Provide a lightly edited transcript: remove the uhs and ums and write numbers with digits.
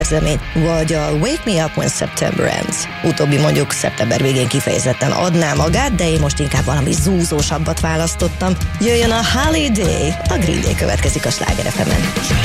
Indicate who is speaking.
Speaker 1: szerzemény, vagy a Wake Me Up When September Ends. Utóbbi mondjuk szeptember végén kifejezetten adná magát, de én most inkább valami zúzósabbat választottam. Jöjjön a Holiday, a Green Day következik a Sláger FM-en.